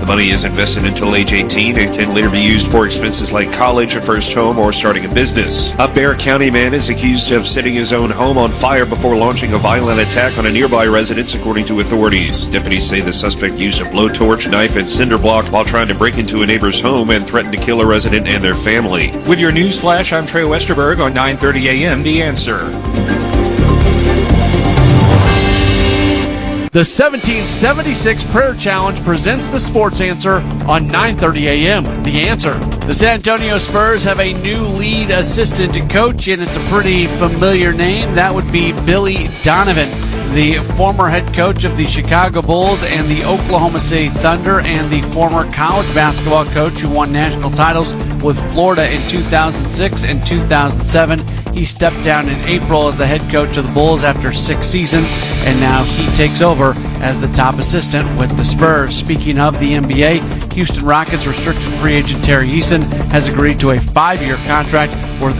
The money is invested until age 18 and can later be used for expenses like college, a first home, or starting a business. A Bexar County man is accused of setting his own home on fire before launching a violent attack on a nearby residence, according to authorities. Deputies say the suspect used a blowtorch, knife, and cinder block while trying to break into a neighbor's home and threatened to kill a resident and their family. With your news flash, I'm Trey Westerberg on 9:30 a.m. The Answer. The 1776 Prayer Challenge presents the Sports Answer on 9:30 a.m. The Answer. The San Antonio Spurs have a new lead assistant coach, and it's a pretty familiar name. That would be Billy Donovan, the former head coach of the Chicago Bulls and the Oklahoma City Thunder, and the former college basketball coach who won national titles with Florida in 2006 and 2007. He stepped down in April as the head coach of the Bulls after 6 seasons, and now he takes over as the top assistant with the Spurs. Speaking of the NBA, Houston Rockets restricted free agent Terry Eason has agreed to a 5-year contract worth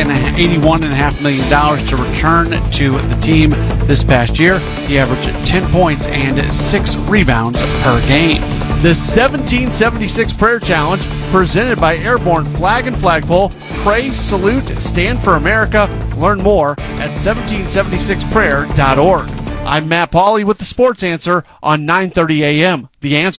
$81.5 million to return to the team this past year. He averaged 10 points and 6 rebounds per game. The 1776 Prayer Challenge, presented by Airborne Flag and Flagpole. Pray, salute, stand for America. Learn more at 1776prayer.org. I'm Matt Pauley with the Sports Answer on 9:30 a.m. The Answer.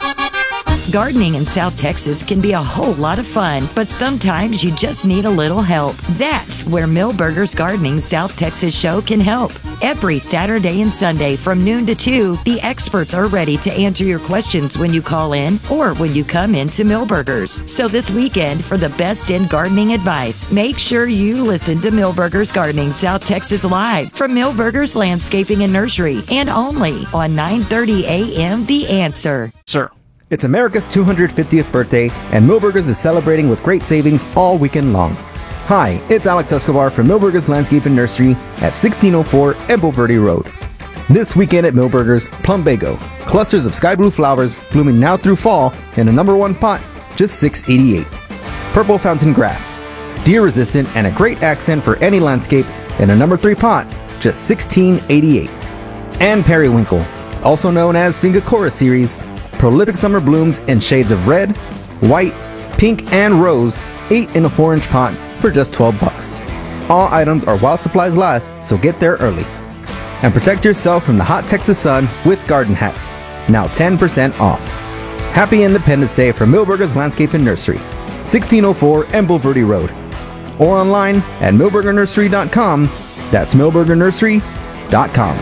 Gardening in South Texas can be a whole lot of fun, but sometimes you just need a little help. That's where Millburgers Gardening South Texas Show can help. Every Saturday and Sunday from noon to 2, the experts are ready to answer your questions when you call in or when you come into Millburgers. So this weekend, for the best in gardening advice, make sure you listen to Millburgers Gardening South Texas Live from Millburgers Landscaping and Nursery, and only on 9:30 a.m. The Answer. Sir. It's America's 250th birthday, and Millburgers is celebrating with great savings all weekend long. Hi, it's Alex Escobar from Millburgers Landscape and Nursery at 1604 Empo Verde Road. This weekend at Millburgers, Plumbago, clusters of sky blue flowers blooming now through fall in a #1 pot, just $6.88. Purple fountain grass, deer resistant and a great accent for any landscape in a #3 pot, just $16.88. And periwinkle, also known as Fingicora series, prolific summer blooms in shades of red, white, pink, and rose, 8 in a 4-inch pot for just $12. All items are while supplies last, so get there early. And protect yourself from the hot Texas sun with garden hats, now 10% off. Happy Independence Day from Millburgers Landscape and Nursery, 1604 Empo Verde Road. Or online at millburgernursery.com. That's millburgernursery.com.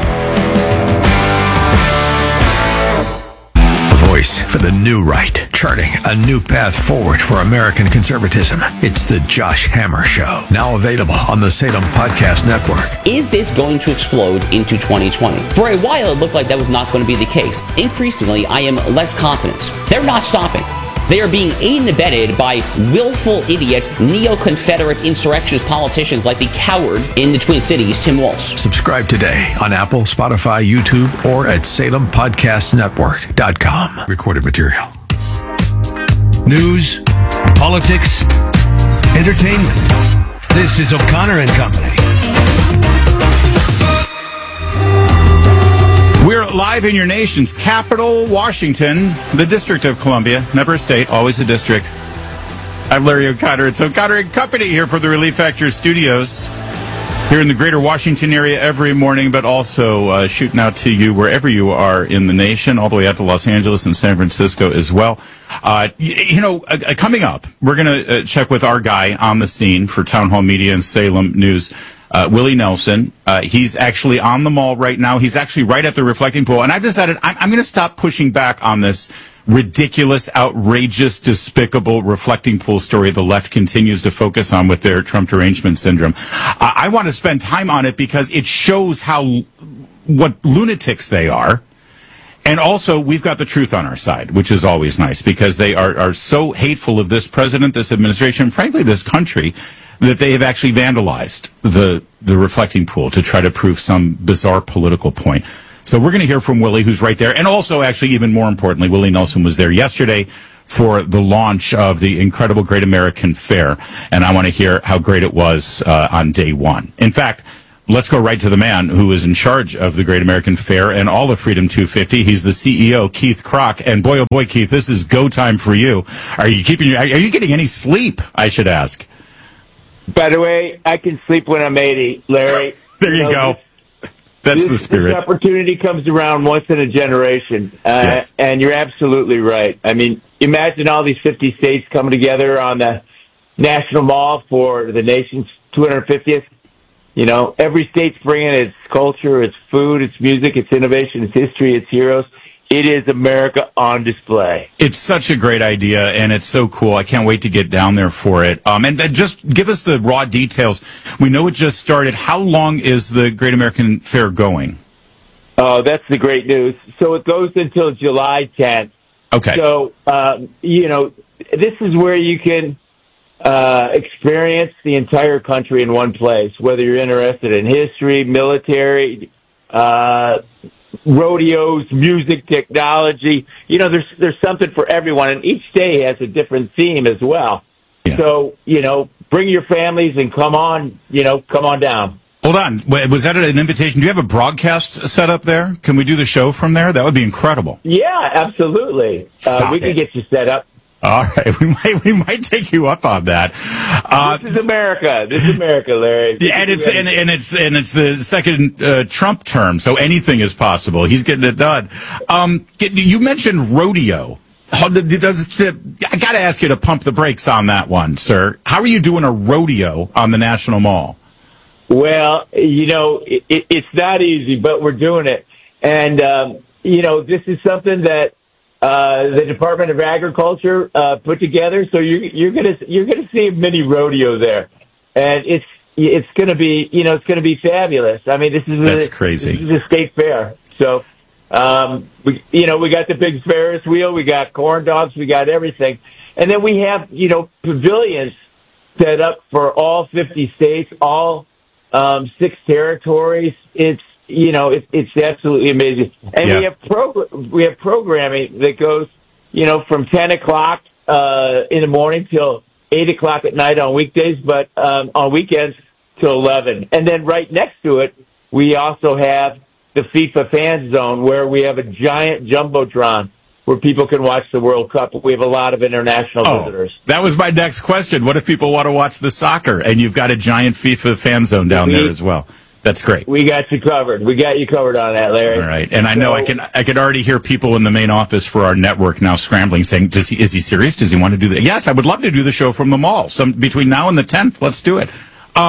Voice for the new right, charting a new path forward for American conservatism. It's the Josh Hammer Show, now available on the Salem Podcast Network. Is this going to explode into 2020? For a while, it looked like that was not going to be the case. Increasingly, I am less confident. They're not stopping. They are being aided and abetted by willful idiot, neo-Confederate insurrectionist politicians like the coward in the Twin Cities, Tim Walz. Subscribe today on Apple, Spotify, YouTube, or at SalemPodcastNetwork.com. Recorded material. News, politics, entertainment. This is O'Connor and Company. We're live in your nation's capital, Washington, the District of Columbia. Never a state, always a district. I'm Larry O'Connor. It's O'Connor and Company here from the Relief Factor Studios here in the greater Washington area every morning, but also shooting out to you wherever you are in the nation, all the way out to Los Angeles and San Francisco as well. Coming up, we're going to check with our guy on the scene for Town Hall Media and Salem News, Willie Nelson. He's actually on the mall right now. He's actually right at the reflecting pool. And I've decided I'm going to stop pushing back on this ridiculous, outrageous, despicable reflecting pool story the left continues to focus on with their Trump derangement syndrome. I want to spend time on it because it shows what lunatics they are. And also, we've got the truth on our side, which is always nice because they are so hateful of this president, this administration, frankly, this country, that they have actually vandalized the reflecting pool to try to prove some bizarre political point. So we're going to hear from Willie, who's right there. And also, actually, even more importantly, Willie Nelson was there yesterday for the launch of the incredible Great American Fair. And I want to hear how great it was on day one. In fact, Let's go right to the man who is in charge of the Great American Fair and all of Freedom 250. He's the CEO, Keith Krach. And boy, oh boy, Keith, this is go time for you. Are you getting any sleep, I should ask? By the way, I can sleep when I'm 80, Larry. There you go. That's the spirit. This opportunity comes around once in a generation. Yes. And you're absolutely right. I mean, imagine all these 50 states coming together on the National Mall for the nation's 250th. You know, every state's bringing its culture, its food, its music, its innovation, its history, its heroes. It is America on display. It's such a great idea, and it's so cool. I can't wait to get down there for it. And just give us the raw details. We know it just started. How long is the Great American Fair going? Oh, that's the great news. So it goes until July 10th. Okay. So, this is where you can experience the entire country in one place, whether you're interested in history, military, rodeos, music, technology. You know, there's something for everyone, and each day has a different theme as well. Yeah. So, bring your families and come on down. Hold on. Was that an invitation? Do you have a broadcast set up there? Can we do the show from there? That would be incredible. Yeah, absolutely. We can get you set up. All right, we might take you up on that. This is America. This is America, Larry. Yeah, and it's the second Trump term, so anything is possible. He's getting it done. You mentioned rodeo. I got to ask you to pump the brakes on that one, sir. How are you doing a rodeo on the National Mall? Well, it's not easy, but we're doing it, and this is something that the Department of Agriculture put together, so you're gonna see a mini rodeo there, and it's gonna be fabulous. I mean, that's crazy. This is a state fair, so we got the big Ferris wheel, we got corn dogs, we got everything, and then we have pavilions set up for all 50 states, all 6 territories. It's absolutely amazing. And we have programming that goes, from 10 o'clock in the morning till 8 o'clock at night on weekdays, but on weekends till 11. And then right next to it, we also have the FIFA Fan Zone, where we have a giant jumbotron where people can watch the World Cup. We have a lot of international visitors. That was my next question. What if people want to watch the soccer? And you've got a giant FIFA Fan Zone down there as well. That's great. We got you covered. We got you covered on that, Larry. All right. And I know I can already hear people in the main office for our network now scrambling, saying, is he serious? Does he want to do that? Yes, I would love to do the show from the mall. Between now and the 10th, let's do it.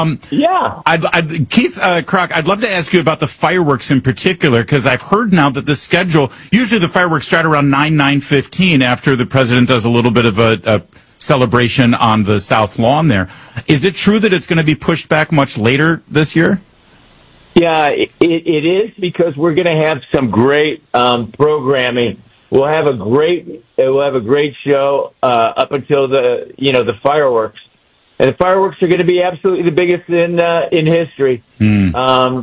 Keith Krach, I'd love to ask you about the fireworks in particular, because I've heard now that the schedule, usually the fireworks start around 9:15 after the president does a little bit of a celebration on the South Lawn there. Is it true that it's going to be pushed back much later this year? Yeah, it is, because we're going to have some great programming. We'll have a great show up until the fireworks, and the fireworks are going to be absolutely the biggest in history. You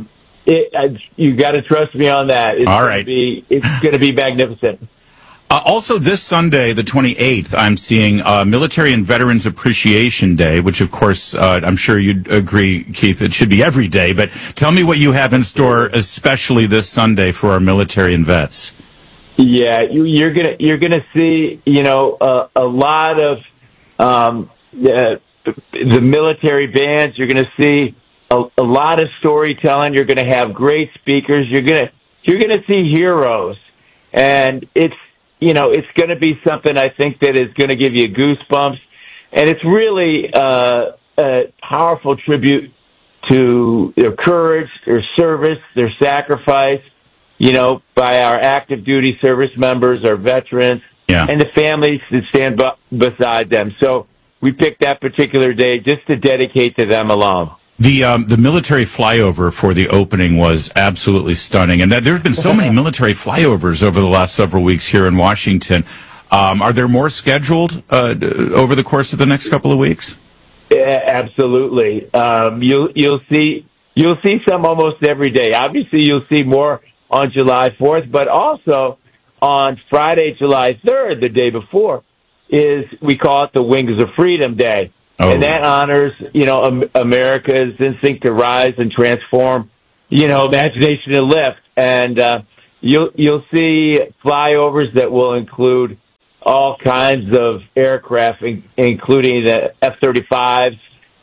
got to trust me on that. It's all right. It's going to be magnificent. Also, this Sunday, the 28th, I'm seeing Military and Veterans Appreciation Day, which, of course, I'm sure you'd agree, Keith, it should be every day. But tell me what you have in store, especially this Sunday, for our military and vets. Yeah, you're gonna see, a lot of the military bands. You're gonna see a lot of storytelling. You're gonna have great speakers. You're gonna see heroes, and it's going to be something, I think, that is going to give you goosebumps. And it's really a powerful tribute to their courage, their service, their sacrifice, by our active duty service members, our veterans, and the families that stand beside them. So we picked that particular day just to dedicate to them alone. The military flyover for the opening was absolutely stunning, and there's been so many military flyovers over the last several weeks here in Washington. Are there more scheduled over the course of the next couple of weeks? Yeah, absolutely. You'll see some almost every day. Obviously, you'll see more on July 4th, but also on Friday, July 3rd, the day before, we call it the Wings of Freedom Day. And that honors, America's instinct to rise and transform, imagination and lift. And you'll see flyovers that will include all kinds of aircraft, including the F-35s,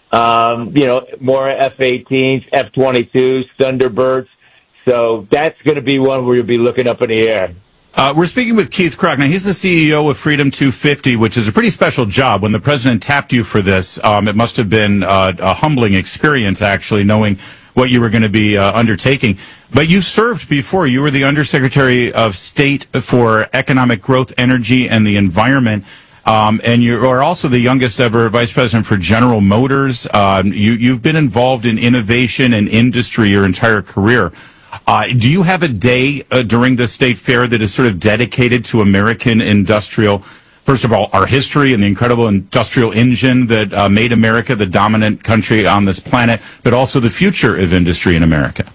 more F-18s, F-22s, Thunderbirds. So that's going to be one where you'll be looking up in the air. We're speaking with Keith Krach. Now, he's the CEO of Freedom 250, which is a pretty special job. When the president tapped you for this, it must have been a humbling experience, actually, knowing what you were going to be undertaking. But you served before. You were the Undersecretary of State for Economic Growth, Energy, and the Environment. And you are also the youngest ever Vice President for General Motors. You've been involved in innovation and industry your entire career. Do you have a day during the state fair that is sort of dedicated to American industrial, first of all, our history and the incredible industrial engine that made America the dominant country on this planet, but also the future of industry in America?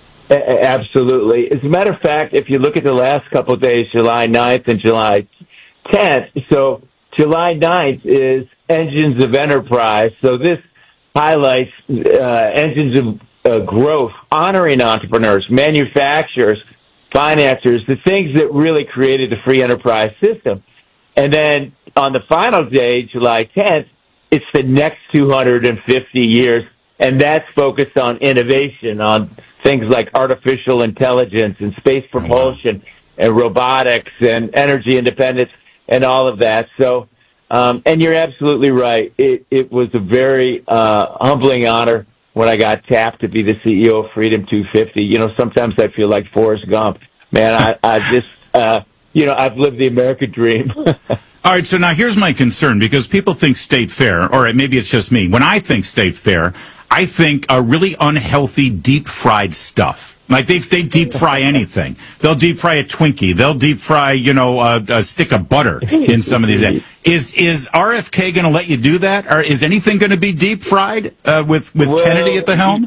Absolutely. As a matter of fact, if you look at the last couple of days, July 9th and July 10th, so July 9th is Engines of Enterprise. So this highlights engines of growth, honoring entrepreneurs, manufacturers, financiers, the things that really created the free enterprise system. And then on the final day, July 10th, it's the next 250 years, and that's focused on innovation, on things like artificial intelligence and space propulsion and robotics and energy independence and all of that. So, and you're absolutely right. It was a very humbling honor when I got tapped to be the CEO of Freedom 250. Sometimes I feel like Forrest Gump. Man, I just, I've lived the American dream. All right, so now here's my concern, because people think state fair, or maybe it's just me. When I think state fair, I think a really unhealthy deep-fried stuff. Like they deep fry anything. They'll deep fry a Twinkie. They'll deep fry, a stick of butter in some of these. Is RFK going to let you do that? Or is anything going to be deep fried with Kennedy at the helm?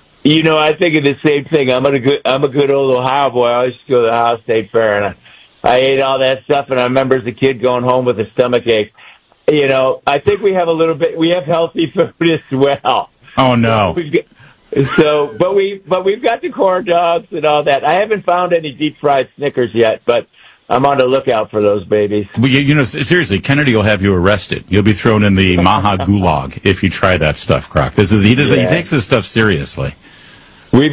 I think of the same thing. I'm a good old Ohio boy. I used to go to the Ohio State Fair, and I ate all that stuff. And I remember as a kid going home with a stomach ache. I think we have healthy food as well. Oh no. But we've got the corn dogs and all that. I haven't found any deep fried Snickers yet, but I'm on the lookout for those babies. Well, seriously, Kennedy will have you arrested. You'll be thrown in the Maha Gulag if you try that stuff, Krach. He takes this stuff seriously. We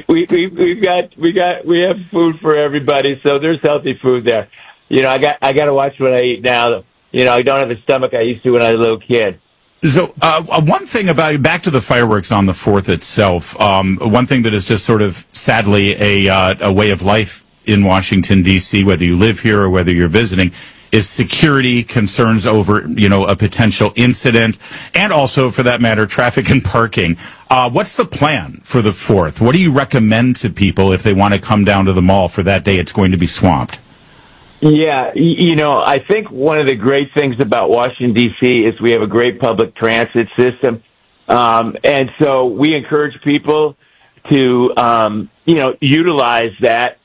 have food for everybody, so there's healthy food there. I got to watch what I eat now. I don't have the stomach I used to when I was a little kid. So one thing back to the fireworks on the 4th itself, one thing that is just sort of sadly a way of life in Washington, D.C., whether you live here or whether you're visiting, is security concerns over, a potential incident, and also, for that matter, traffic and parking. What's the plan for the 4th? What do you recommend to people if they want to come down to the mall for that day? It's going to be swamped. Yeah, I think one of the great things about Washington, D.C. is we have a great public transit system. And so we encourage people to, utilize that.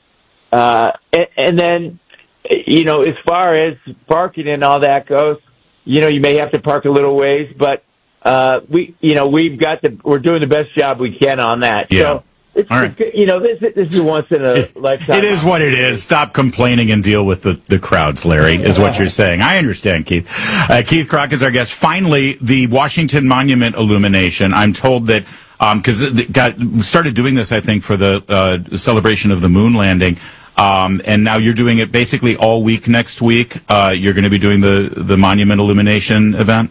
And then, as far as parking and all that goes, you may have to park a little ways, but, we're doing the best job we can on that. Yeah. So, this is once in a lifetime. It is what it is. Stop complaining and deal with the crowds, Larry, is what you're saying. I understand, Keith. Keith Krach is our guest. Finally, the Washington Monument illumination. I'm told that, because started doing this, I think, for the celebration of the moon landing. And now you're doing it basically all week next week. You're going to be doing the monument illumination event?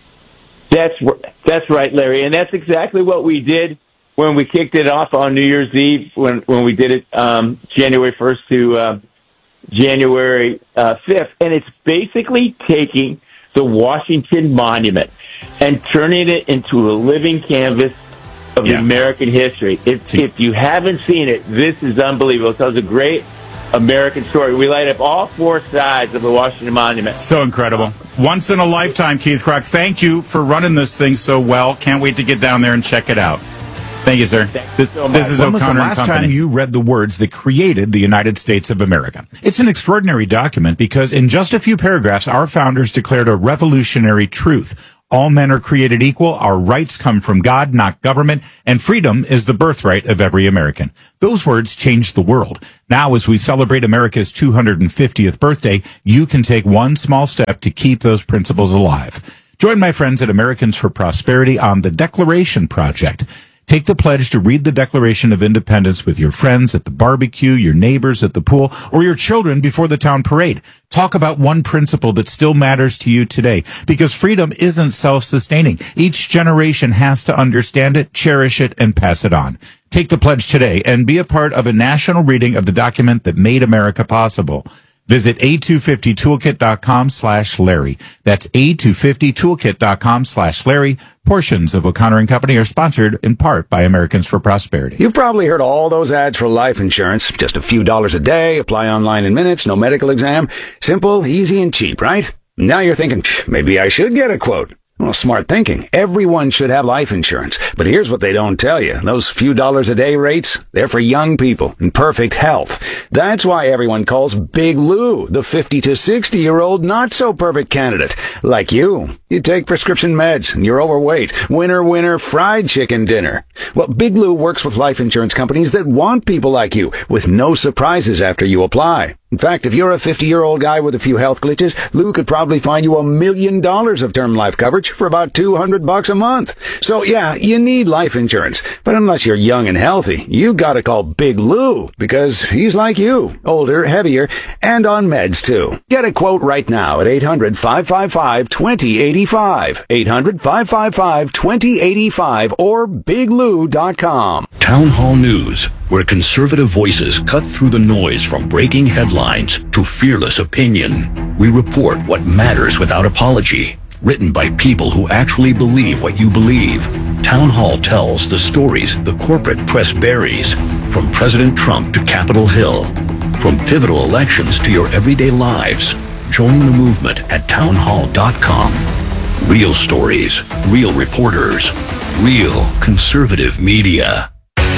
That's right, Larry. And that's exactly what we did when we kicked it off on New Year's Eve, when we did it January 1st to January 5th. And it's basically taking the Washington Monument and turning it into a living canvas of American history. If you haven't seen it, this is unbelievable. It tells a great American story. We light up all four sides of the Washington Monument. So incredible. Once in a lifetime, Keith Krach. Thank you for running this thing so well. Can't wait to get down there and check it out. Thank you, sir. This is when was the last time you read the words that created the United States of America? It's an extraordinary document because in just a few paragraphs, our founders declared a revolutionary truth. All men are created equal. Our rights come from God, not government, and freedom is the birthright of every American. Those words changed the world. Now, as we celebrate America's 250th birthday, you can take one small step to keep those principles alive. Join my friends at Americans for Prosperity on the Declaration Project. Take the pledge to read the Declaration of Independence with your friends at the barbecue, your neighbors at the pool, or your children before the town parade. Talk about one principle that still matters to you today, because freedom isn't self-sustaining. Each generation has to understand it, cherish it, and pass it on. Take the pledge today and be a part of a national reading of the document that made America possible. Visit a250toolkit.com/Larry. That's a250toolkit.com/Larry. Portions of O'Connor and Company are sponsored in part by Americans for Prosperity. You've probably heard all those ads for life insurance. Just a few dollars a day, apply online in minutes, no medical exam. Simple, easy, and cheap, right? Now you're thinking, maybe I should get a quote. Well, smart thinking. Everyone should have life insurance. But here's what they don't tell you. Those few dollars a day rates, they're for young people in perfect health. That's why everyone calls Big Lou the 50 to 60-year-old not-so-perfect candidate. Like you. You take prescription meds and you're overweight. Winner, fried chicken dinner. Well, Big Lou works with life insurance companies that want people like you with no surprises after you apply. In fact, if you're a 50-year-old guy with a few health glitches, Lou could probably find you $1 million of term life coverage for about $200 a month. So yeah, you need life insurance. But unless you're young and healthy, you gotta call Big Lou, because he's like you, older, heavier, and on meds too. Get a quote right now at 800-555-2085. 800-555-2085 or biglou.com. Town Hall News, where conservative voices cut through the noise from breaking headlines to fearless opinion. We report what matters without apology. Written by people who actually believe what you believe. Town Hall tells the stories the corporate press buries, from President Trump to Capitol Hill, from pivotal elections to your everyday lives. Join the movement at townhall.com. Real stories, real reporters, real conservative media.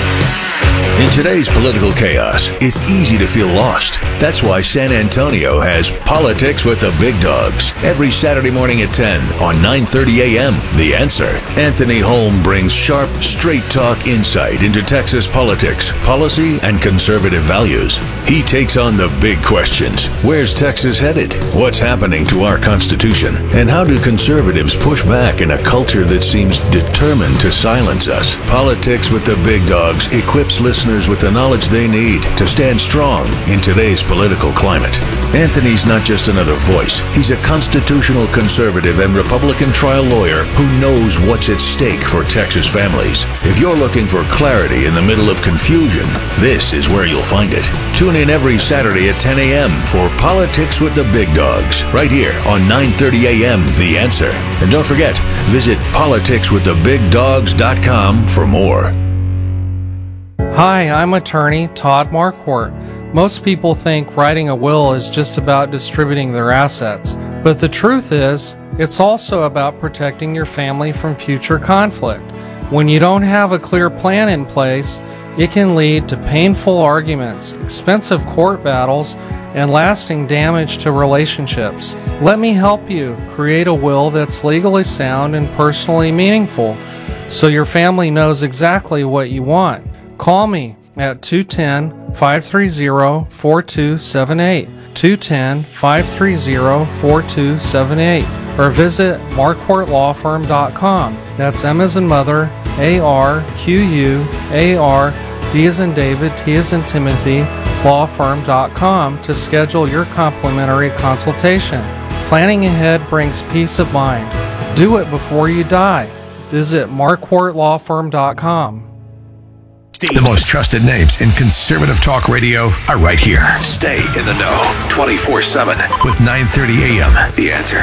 In today's political chaos, it's easy to feel lost. That's why San Antonio has Politics with the Big Dogs every Saturday morning at 10 on 9:30 a.m. The Answer. Anthony Holm brings sharp, straight-talk insight into Texas politics, policy, and conservative values. He takes on the big questions. Where's Texas headed? What's happening to our Constitution? And how do conservatives push back in a culture that seems determined to silence us? Politics with the Big Dogs equips listeners with the knowledge they need to stand strong in today's political climate. Anthony's not just another voice. He's a constitutional conservative and Republican trial lawyer who knows what's at stake for Texas families. If you're looking for clarity in the middle of confusion, this is where you'll find it. Tune in every Saturday at 10 a.m. for Politics with the Big Dogs, right here on 9:30 a.m. The Answer. And don't forget, visit politicswiththebigdogs.com for more. Hi, I'm attorney Todd Marquardt. Most people think writing a will is just about distributing their assets, but the truth is, it's also about protecting your family from future conflict. When you don't have a clear plan in place, it can lead to painful arguments, expensive court battles, and lasting damage to relationships. Let me help you create a will that's legally sound and personally meaningful, so your family knows exactly what you want. Call me at 210-530-4278, 210-530-4278, or visit marquardtlawfirm.com. That's M as in mother, A-R-Q-U-A-R, D as in David, T as in Timothy, lawfirm.com to schedule your complimentary consultation. Planning ahead brings peace of mind. Do it before you die. Visit marquardtlawfirm.com. The most trusted names in conservative talk radio are right here. Stay in the know 24/7 with 9:30 a.m. The Answer.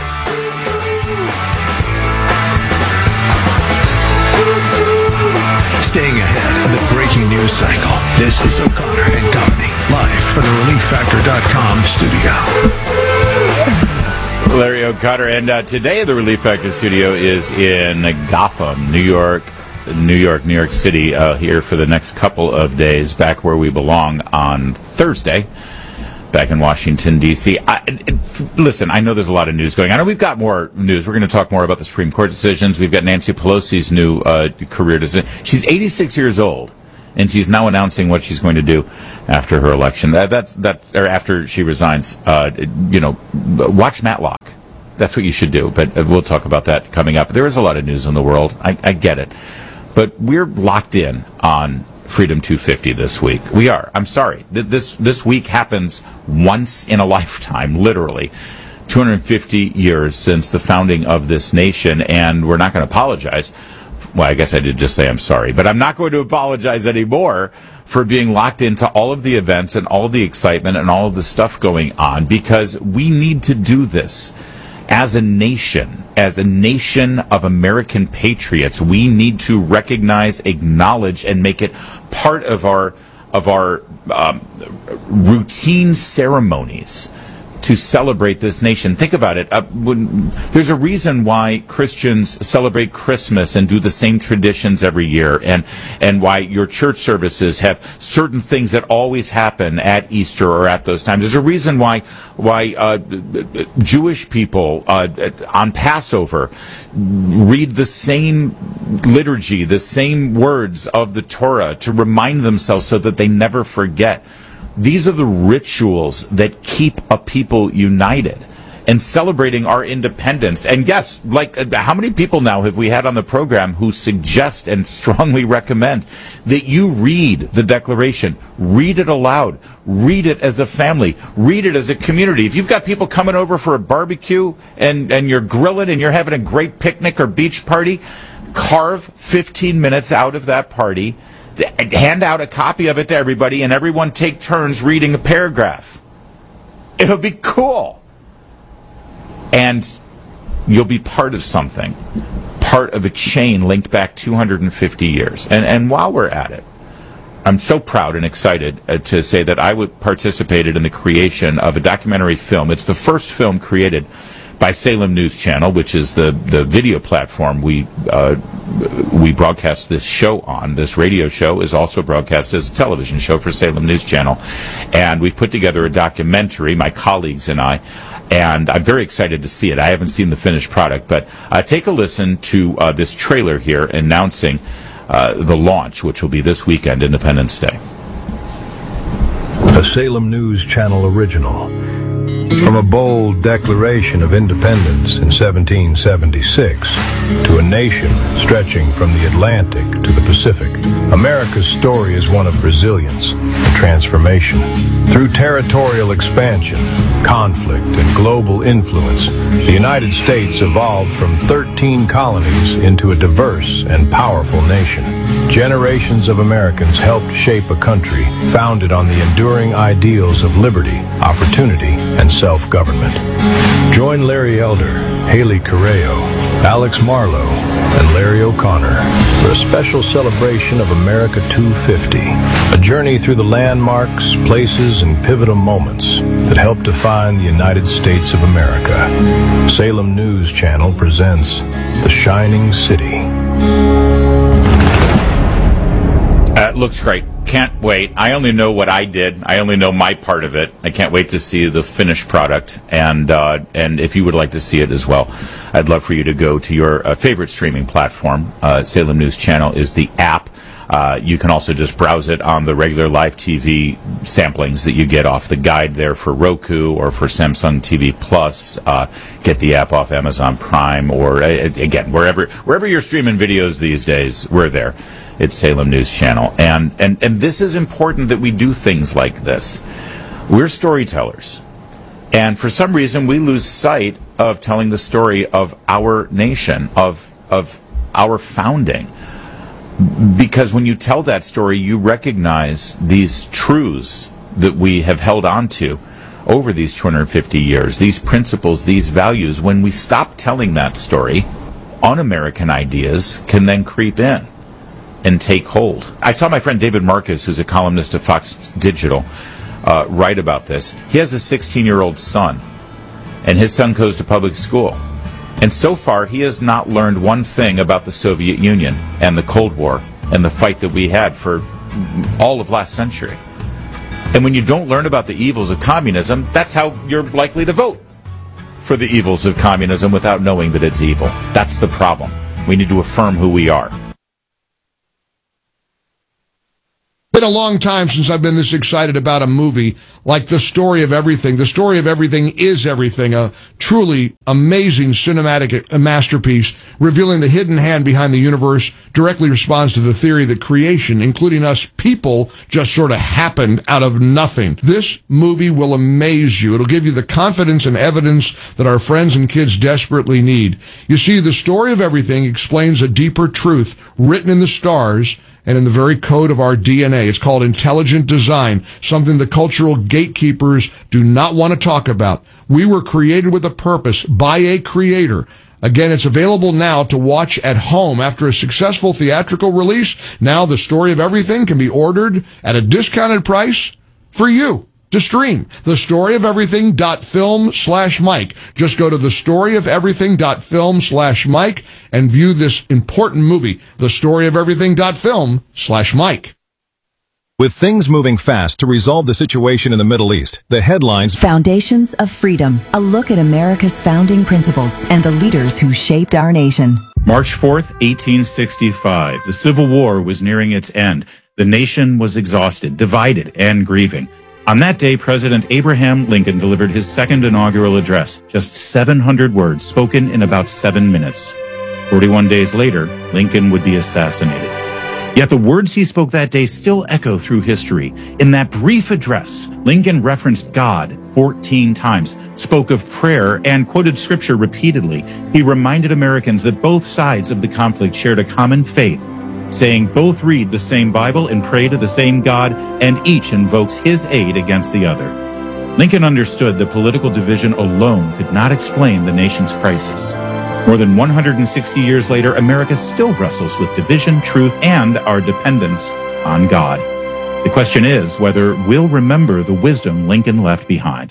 Staying ahead of the breaking news cycle. This is O'Connor and Company, live from the ReliefFactor.com studio. Larry O'Connor, and today the Relief Factor studio is in Gotham, New York City, here for the next couple of days, back where we belong on Thursday. back in Washington, D.C. Listen, I know there's a lot of news going on. We've got more news. We're going to talk more about the Supreme Court decisions. We've got Nancy Pelosi's new career decision. She's 86 years old, and she's now announcing what she's going to do after her election. Or after she resigns. Watch Matlock. That's what you should do. But we'll talk about that coming up. There is a lot of news in the world. I get it. But we're locked in on Freedom 250 this week. We are. I'm sorry. This week happens once in a lifetime, literally. 250 years since the founding of this nation, and we're not going to apologize. Well, I guess I did just say I'm sorry, but I'm not going to apologize anymore for being locked into all of the events and all of the excitement and all of the stuff going on, because we need to do this as a nation of American patriots. We need to recognize, acknowledge, and make it part of our routine ceremonies to celebrate this nation. Think about it. There's a reason why Christians celebrate Christmas and do the same traditions every year, and why your church services have certain things that always happen at Easter or at those times. There's a reason why Jewish people on Passover read the same liturgy, the same words of the Torah to remind themselves so that they never forget. These are the rituals that keep a people united and celebrating our independence. And yes, how many people now have we had on the program who suggest and strongly recommend that you read the Declaration, read it aloud, read it as a family, read it as a community. If you've got people coming over for a barbecue and you're grilling and you're having a great picnic or beach party, carve 15 minutes out of that party, hand out a copy of it to everybody, and everyone take turns reading a paragraph. It'll be cool. And you'll be part of something, part of a chain linked back 250 years. And while we're at it, I'm so proud and excited to say that I participated in the creation of a documentary film. It's the first film created by Salem News Channel, which is the video platform we broadcast this show on. This radio show is also broadcast as a television show for Salem News Channel. And we've put together a documentary, my colleagues and I, and I'm very excited to see it. I haven't seen the finished product, but take a listen to this trailer here announcing the launch, which will be this weekend, Independence Day. A Salem News Channel original. From a bold declaration of independence in 1776 to a nation stretching from the Atlantic to the Pacific, America's story is one of resilience and transformation. Through territorial expansion, conflict, and global influence, the United States evolved from 13 colonies into a diverse and powerful nation. Generations of Americans helped shape a country founded on the enduring ideals of liberty, opportunity, and self-government. Join Larry Elder, Haley Correo, Alex Marlowe, and Larry O'Connor for a special celebration of America 250, a journey through the landmarks, places, and pivotal moments that help define the United States of America. Salem News Channel presents The Shining City. Looks great. Can't wait. I only know what I did. I only know my part of it. I can't wait to see the finished product. And if you would like to see it as well, I'd love for you to go to your favorite streaming platform. Salem News Channel is the app. You can also just browse it on the regular live TV samplings that you get off the guide there for Roku or for Samsung TV Plus. Get the app off Amazon Prime or, again, wherever you're streaming videos these days, we're there. It's Salem News Channel. And this is important that we do things like this. We're storytellers. And for some reason, we lose sight of telling the story of our nation, of our founding. Because when you tell that story, you recognize these truths that we have held on to over these 250 years, these principles, these values. When we stop telling that story, un-American ideas can then creep in and take hold. I saw my friend David Marcus, who's a columnist at Fox Digital, write about this. He has a 16-year-old son, and his son goes to public school. And so far, he has not learned one thing about the Soviet Union and the Cold War and the fight that we had for all of last century. And when you don't learn about the evils of communism, that's how you're likely to vote for the evils of communism without knowing that it's evil. That's the problem. We need to affirm who we are. Been a long time since I've been this excited about a movie like The Story of Everything. The Story of Everything is everything, a truly amazing cinematic masterpiece revealing the hidden hand behind the universe, directly responds to the theory that creation, including us people, just sort of happened out of nothing. This movie will amaze you. It'll give you the confidence and evidence that our friends and kids desperately need. You see, The Story of Everything explains a deeper truth written in the stars and in the very code of our DNA. It's called intelligent design, something the cultural gatekeepers do not want to talk about. We were created with a purpose by a creator. Again, it's available now to watch at home after a successful theatrical release. Now The Story of Everything can be ordered at a discounted price for you to stream. TheStoryOfEverything.film/Mike. Just go to TheStoryOfEverything.film/Mike and view this important movie. TheStoryOfEverything.film/Mike. With things moving fast to resolve the situation in the Middle East, the headlines: Foundations of Freedom, a look at America's founding principles and the leaders who shaped our nation. March 4th, 1865. The Civil War was nearing its end. The nation was exhausted, divided, and grieving. On that day, President Abraham Lincoln delivered his second inaugural address, just 700 words spoken in about 7 minutes. 41 days later, Lincoln would be assassinated. Yet the words he spoke that day still echo through history. In that brief address, Lincoln referenced God 14 times, spoke of prayer, and quoted scripture repeatedly. He reminded Americans that both sides of the conflict shared a common faith, saying both read the same Bible and pray to the same God, and each invokes his aid against the other. Lincoln understood that political division alone could not explain the nation's crisis. More than 160 years later, America still wrestles with division, truth, and our dependence on God. The question is whether we'll remember the wisdom Lincoln left behind.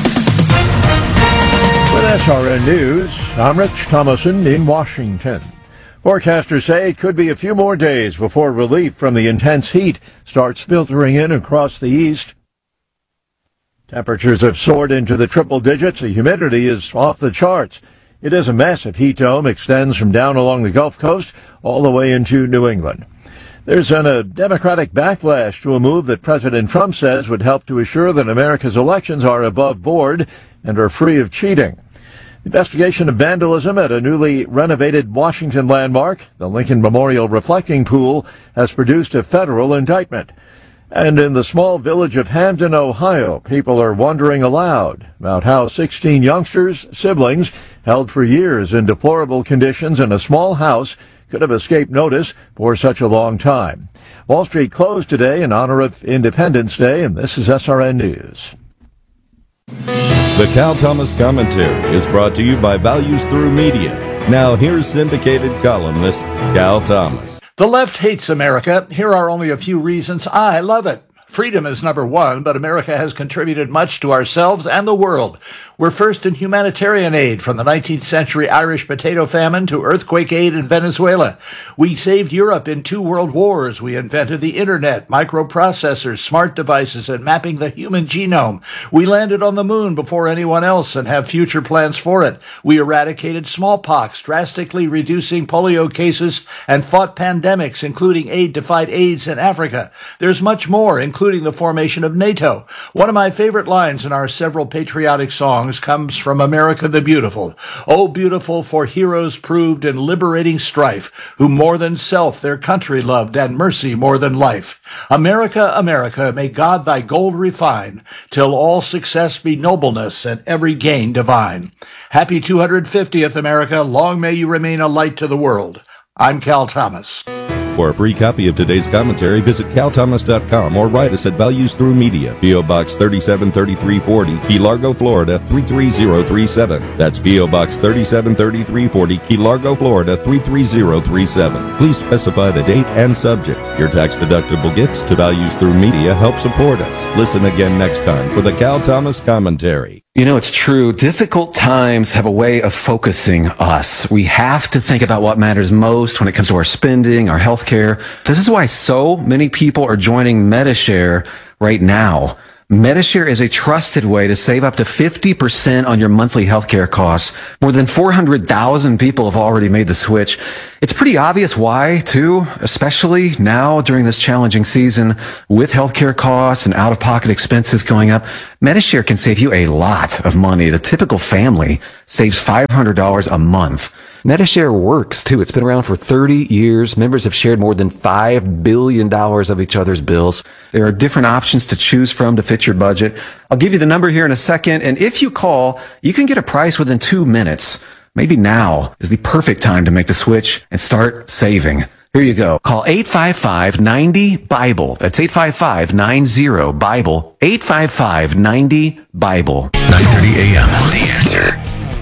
With SRN News, I'm Rich Thomason in Washington. Forecasters say it could be a few more days before relief from the intense heat starts filtering in across the east. Temperatures have soared into the triple digits. The humidity is off the charts. It is a massive heat dome, extends from down along the Gulf Coast all the way into New England. There's been a Democratic backlash to a move that President Trump says would help to assure that America's elections are above board and are free of cheating. Investigation of vandalism at a newly renovated Washington landmark, the Lincoln Memorial Reflecting Pool, has produced a federal indictment. And in the small village of Hamden, Ohio, people are wondering aloud about how 16 youngsters, siblings, held for years in deplorable conditions in a small house could have escaped notice for such a long time. Wall Street closed today in honor of Independence Day, and this is SRN News. The Cal Thomas Commentary is brought to you by Values Through Media. Now here's syndicated columnist Cal Thomas. The left hates America. Here are only a few reasons I love it. Freedom is number one, but America has contributed much to ourselves and the world. We're first in humanitarian aid, from the 19th century Irish potato famine to earthquake aid in Venezuela. We saved Europe in 2 world wars. We invented the internet, microprocessors, smart devices, and mapping the human genome. We landed on the moon before anyone else and have future plans for it. We eradicated smallpox, drastically reducing polio cases, and fought pandemics, including aid to fight AIDS in Africa. There's much more, including the formation of NATO. One of my favorite lines in our several patriotic songs comes from America the Beautiful. Oh, beautiful for heroes proved in liberating strife, who more than self their country loved and mercy more than life. America, America, may God thy gold refine, till all success be nobleness and every gain divine. Happy 250th, America. Long may you remain a light to the world. I'm Cal Thomas. For a free copy of today's commentary, visit calthomas.com or write us at Values Through Media, P.O. Box 373340, Key Largo, Florida 33037. That's P.O. Box 373340, Key Largo, Florida 33037. Please specify the date and subject. Your tax-deductible gifts to Values Through Media help support us. Listen again next time for the Cal Thomas Commentary. You know, it's true. Difficult times have a way of focusing us. We have to think about what matters most when it comes to our spending, our health care. This is why so many people are joining Medi-Share right now. Medishare is a trusted way to save up to 50% on your monthly healthcare costs. More than 400,000 people have already made the switch. It's pretty obvious why, too, especially now during this challenging season with healthcare costs and out-of-pocket expenses going up. Medishare can save you a lot of money. The typical family saves $500 a month. Medishare works, too. It's been around for 30 years. Members have shared more than $5 billion of each other's bills. There are different options to choose from to fit your budget. I'll give you the number here in a second, and if you call, you can get a price within 2 minutes. Maybe now is the perfect time to make the switch and start saving. Here you go. Call 855-90-BIBLE. That's 855-90-BIBLE. 855-90-BIBLE. 9:30 a.m. The Answer.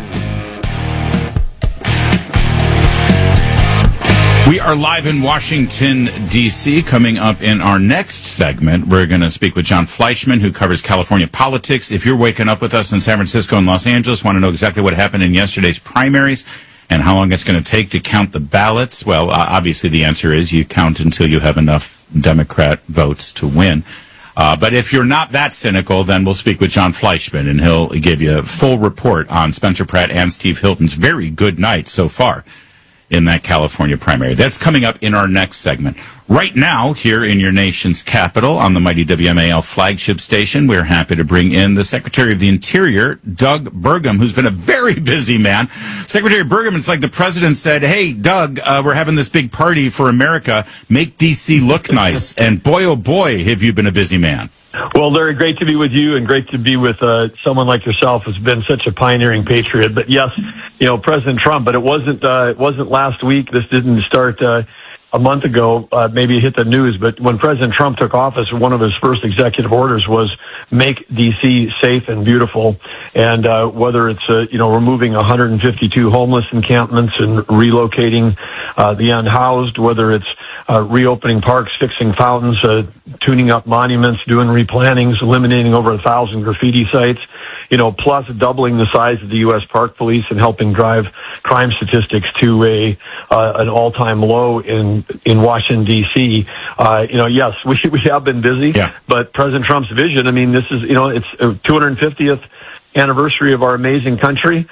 We are live in Washington, D.C. Coming up in our next segment, we're going to speak with John Fleischman, who covers California politics. If you're waking up with us in San Francisco and Los Angeles, want to know exactly what happened in yesterday's primaries and how long it's going to take to count the ballots, well, obviously the answer is you count until you have enough Democrat votes to win. But if you're not that cynical, then we'll speak with John Fleischman, and he'll give you a full report on Spencer Pratt and Steve Hilton's very good night so far in that California primary. That's coming up in our next segment. Right now, here in your nation's capital, on the mighty WMAL flagship station, we're happy to bring in the Secretary of the Interior, Doug Burgum, who's been a very busy man. Secretary Burgum, it's like the president said, hey, Doug, we're having this big party for America. Make D.C. look nice. And boy, oh boy, have you been a busy man. Well, Larry, great to be with you and great to be with someone like yourself who's been such a pioneering patriot. But yes, you know, President Trump, but it wasn't last week. This didn't start a month ago. Maybe it hit the news, but when President Trump took office, one of his first executive orders was make D.C. safe and beautiful. And whether it's removing 152 homeless encampments and relocating the unhoused, whether it's reopening parks, fixing fountains, tuning up monuments, doing replantings, eliminating over 1,000 graffiti sites, plus doubling the size of the U.S. Park Police and helping drive crime statistics to an all-time low in Washington, D.C. Yes, we have been busy, but President Trump's vision, I mean, this is, it's 250th anniversary of our amazing country.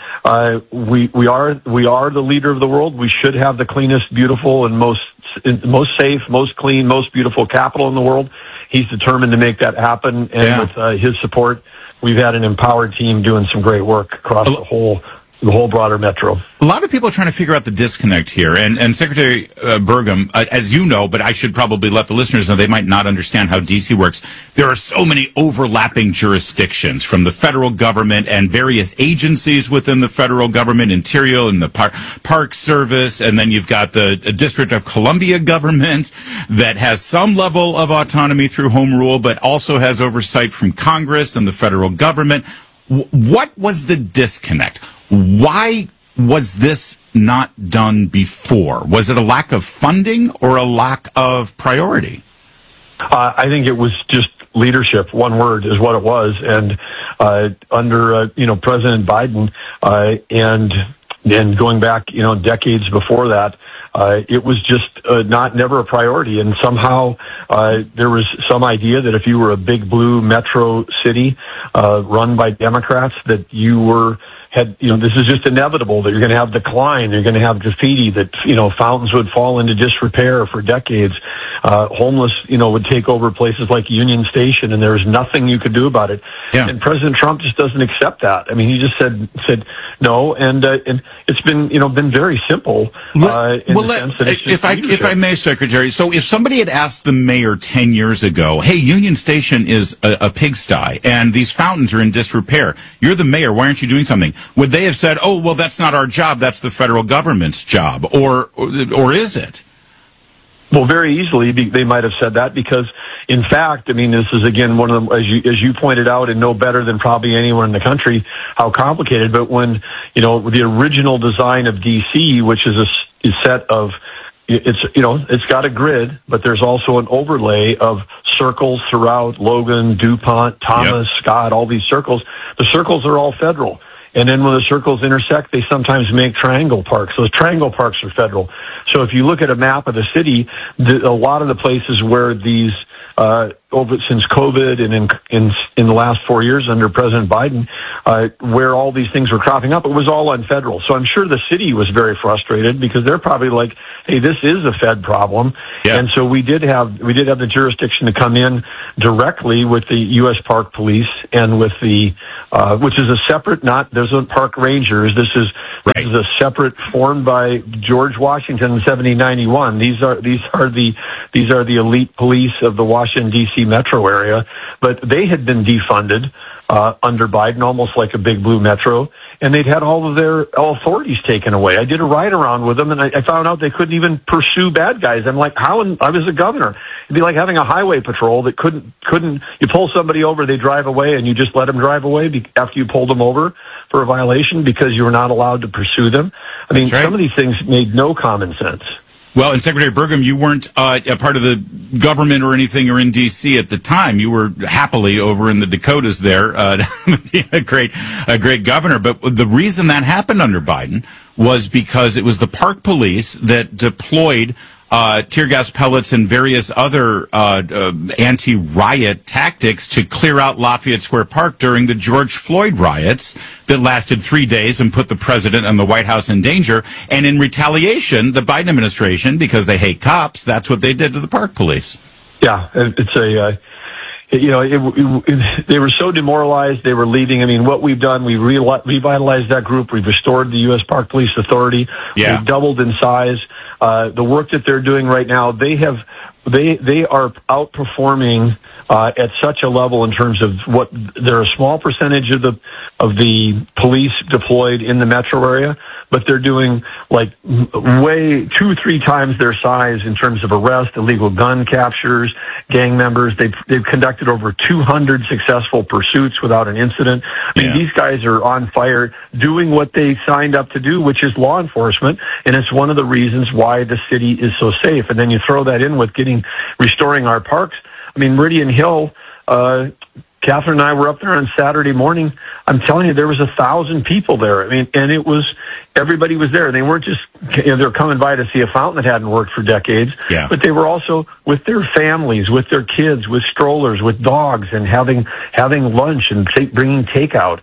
We are the leader of the world. We should have the cleanest, beautiful, and most safe, most clean, most beautiful capital in the world. He's determined to make that happen, and with his support, we've had an empowered team doing some great work across the whole broader metro. A lot of people are trying to figure out the disconnect here. And Secretary Burgum, as you know, but I should probably let the listeners know, they might not understand how D.C. works. There are so many overlapping jurisdictions from the federal government and various agencies within the federal government, Interior and the Park Service, and then you've got the District of Columbia government that has some level of autonomy through home rule, but also has oversight from Congress and the federal government. What was the disconnect? Why was this not done before? Was it a lack of funding or a lack of priority? I think it was just leadership. One word is what it was. And under President Biden and going back decades before that, it was just never a priority. And somehow there was some idea that if you were a big blue metro city run by Democrats, that you this is just inevitable, that you're going to have decline, you're going to have graffiti, that, fountains would fall into disrepair for decades. Homeless, would take over places like Union Station, and there's nothing you could do about it. Yeah. And President Trump just doesn't accept that. I mean, he just said no, and it's been very simple. If I may, Secretary, so if somebody had asked the mayor 10 years ago, hey, Union Station is a pigsty, and these fountains are in disrepair, you're the mayor, why aren't you doing something? Would they have said, oh, well, that's not our job, that's the federal government's job, or is it? Well, very easily they might have said that, because, in fact, I mean, this is, again, one of them, as you pointed out, and no better than probably anyone in the country, how complicated. But when, the original design of D.C., which is a set of, it's got a grid, but there's also an overlay of circles throughout Logan, DuPont, Thomas, Scott, all these circles. The circles are all federal. And then when the circles intersect, they sometimes make triangle parks. Those triangle parks are federal. So if you look at a map of the city, a lot of the places where these over since COVID and in the last 4 years under President Biden, where all these things were cropping up. It was all on federal. So I'm sure the city was very frustrated because they're probably like, hey, this is a Fed problem. Yeah. And so we did have the jurisdiction to come in directly with the U.S. Park Police and with the, which is a separate, there's a park rangers. This is a separate formed by George Washington in 1791. These are the elite police of the Washington D.C. metro area, but they had been defunded under Biden, almost like a big blue metro, and they'd had all of their authorities taken away. I did a ride around with them, and I found out they couldn't even pursue bad guys. I'm like, how? I was a governor. It'd be like having a highway patrol that couldn't. You pull somebody over, they drive away, and you just let them drive away after you pulled them over for a violation because you were not allowed to pursue them. I mean, some of these things made no common sense. Well, and Secretary Burgum, you weren't a part of the government or anything or in D.C. at the time. You were happily over in the Dakotas there, being a great governor. But the reason that happened under Biden was because it was the park police that deployed tear gas pellets and various other anti-riot tactics to clear out Lafayette Square Park during the George Floyd riots that lasted 3 days and put the president and the White House in danger. And in retaliation, the Biden administration, because they hate cops, that's what they did to the park police. Yeah, it's they were so demoralized, they were leaving. I mean, what we've done, we revitalized that group. We've restored the U.S. Park Police Authority. Yeah. We've doubled in size. The work that they're doing right now, they are outperforming at such a level in terms of what they're a small percentage of the police deployed in the metro area, but they're doing like way 2-3 times their size in terms of arrest, illegal gun captures, gang members. They've conducted over 200 successful pursuits without an incident. I mean, these guys are on fire doing what they signed up to do, which is law enforcement, and it's one of the reasons why the city is so safe. And then you throw that in with restoring our parks. I mean, Meridian Hill, Catherine and I were up there on Saturday morning. I'm telling you, there was 1,000 people there. I mean, and everybody was there. They weren't just, they were coming by to see a fountain that hadn't worked for decades, but they were also with their families, with their kids, with strollers, with dogs, and having lunch and bringing takeout.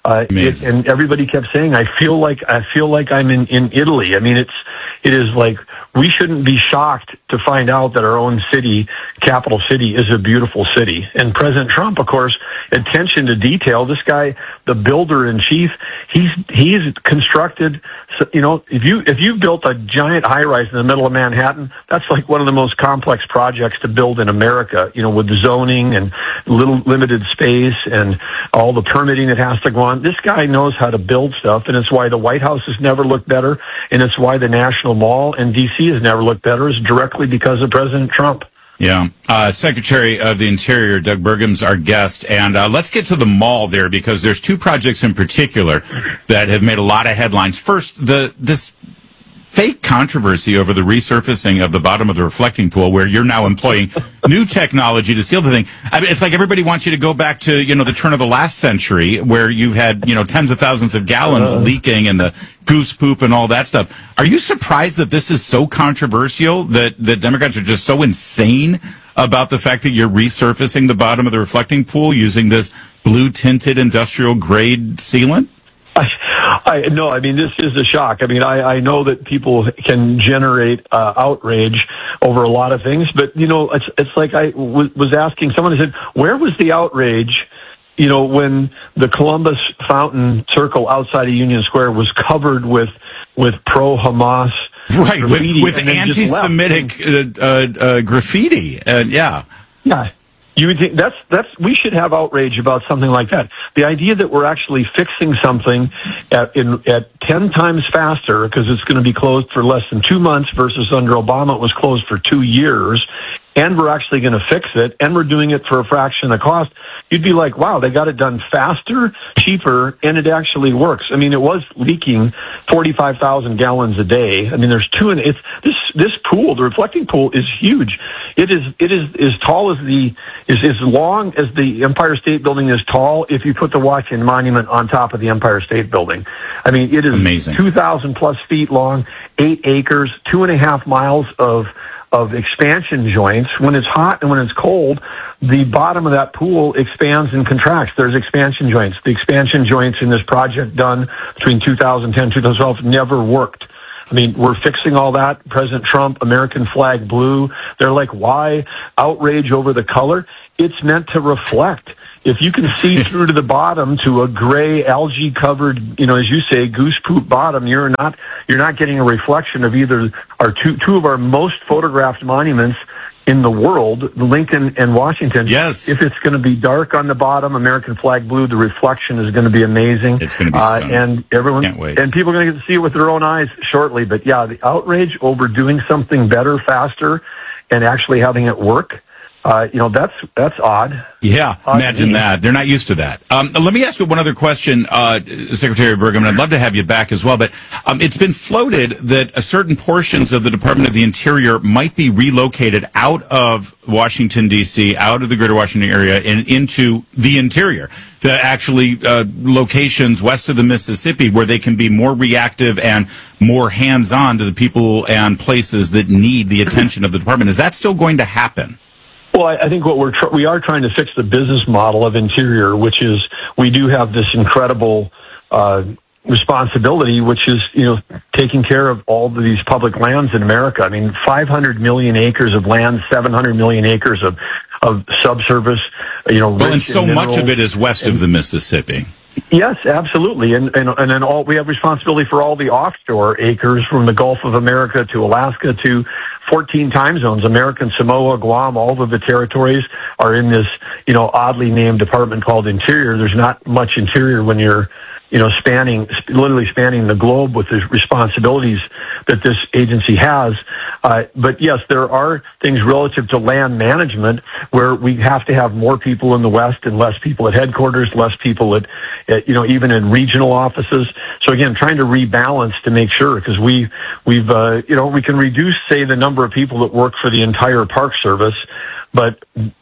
And everybody kept saying, I feel like I'm in Italy. I mean, it is like, we shouldn't be shocked to find out that our own city, capital city, is a beautiful city. And President Trump, of course, attention to detail. This guy, the builder in chief, he's constructed, if you built a giant high rise in the middle of Manhattan, that's like one of the most complex projects to build in America, with zoning and little limited space and all the permitting that has to go on. This guy knows how to build stuff, and it's why the White House has never looked better, and it's why the National Mall in D.C. has never looked better, is directly because of President Trump. Yeah. Secretary of the Interior, Doug Burgum's our guest. And let's get to the mall there, because there's two projects in particular that have made a lot of headlines. First, this fake controversy over the resurfacing of the bottom of the reflecting pool, where you're now employing new technology to seal the thing. I mean, it's like everybody wants you to go back to, the turn of the last century, where you've had, tens of thousands of gallons leaking and the goose poop and all that stuff. Are you surprised that this is so controversial, that Democrats are just so insane about the fact that you're resurfacing the bottom of the reflecting pool using this blue tinted industrial grade sealant? No, I mean, this is a shock. I mean, I know that people can generate outrage over a lot of things, but, it's like I was asking someone, I said, where was the outrage, when the Columbus Fountain Circle outside of Union Square was covered with pro-Hamas right, with anti-Semitic graffiti, yeah. You would think we should have outrage about something like that. The idea that we're actually fixing something at 10 times faster, because it's going to be closed for less than 2 months versus under Obama it was closed for 2 years, and we're actually going to fix it, and we're doing it for a fraction of the cost. You'd be like, wow, they got it done faster, cheaper, and it actually works. I mean, it was leaking 45,000 gallons a day. I mean, this pool, the reflecting pool, is huge. It is as tall as as long as the Empire State Building is tall if you put the Washington Monument on top of the Empire State Building. I mean, it is amazing. 2,000 plus feet long, 8 acres, 2.5 miles of expansion joints. When it's hot and when it's cold, the bottom of that pool expands and contracts. There's expansion joints. The expansion joints in this project done between 2010 and 2012 never worked. I mean, we're fixing all that. President Trump, American flag blue. They're like, why outrage over the color? It's meant to reflect. If you can see through to the bottom to a gray algae covered, as you say, goose poop bottom, you're not getting a reflection of either our two of our most photographed monuments in the world, Lincoln and Washington. Yes. If it's going to be dark on the bottom, American flag blue, the reflection is going to be amazing. It's going to be stunning. And everyone, can't wait. And people are going to get to see it with their own eyes shortly. But yeah, the outrage over doing something better, faster, and actually having it work. That's odd. Yeah, imagine that. They're not used to that. Let me ask you one other question, Secretary Burgum, and I'd love to have you back as well, but it's been floated that certain portions of the Department of the Interior might be relocated out of Washington, D.C., out of the greater Washington area, and into the interior, to actually locations west of the Mississippi where they can be more reactive and more hands-on to the people and places that need the attention of the department. Is that still going to happen? Well, I think what we are trying to fix the business model of Interior, which is we do have this incredible responsibility, which is taking care of all of these public lands in America. I mean, 500 million acres of land, 700 million acres of subsurface. Well, and so much of it is west of the Mississippi. Yes, absolutely, and then we have responsibility for all the offshore acres from the Gulf of America to Alaska to 14 time zones. American Samoa, Guam, all of the territories are in this oddly named department called Interior. There's not much interior when you're literally spanning the globe with the responsibilities that this agency has. But yes, there are things relative to land management where we have to have more people in the West and less people at headquarters, less people at even in regional offices. So again, trying to rebalance to make sure, because we can reduce, say, the number of people that work for the entire Park Service, but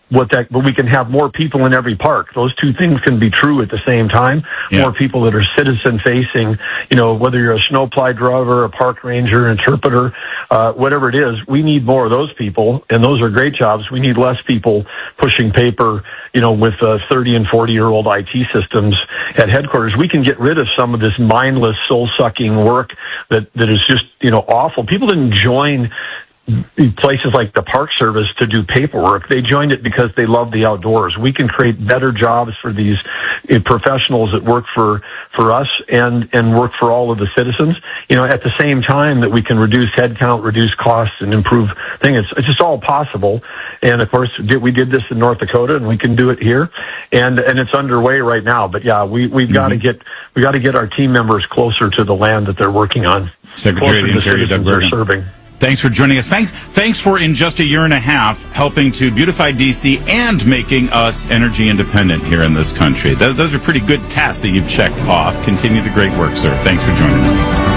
we can have more people in every park. Those two things can be true at the same time. Yeah. More people that are citizen facing, whether you're a snowplow driver, a park ranger, interpreter, whatever it is, we need more of those people, and those are great jobs. We need less people pushing paper, with 30 and 40-year-old IT systems at headquarters. We can get rid of some of this mindless, soul-sucking work that is just, awful. People didn't join places like the Park Service to do paperwork. They joined it because they love the outdoors. We can create better jobs for these professionals that work for us and work for all of the citizens, at the same time that we can reduce headcount, reduce costs, and improve things. It's just all possible. And of course, we did this in North Dakota, and we can do it here. And it's underway right now. But yeah, we've got to get our team members closer to the land that they're working on. Secretary of the Interior, Doug Burgum. Thanks for joining us. Thanks for, in just a year and a half, helping to beautify D.C. and making us energy independent here in this country. Those are pretty good tasks that you've checked off. Continue the great work, sir. Thanks for joining us.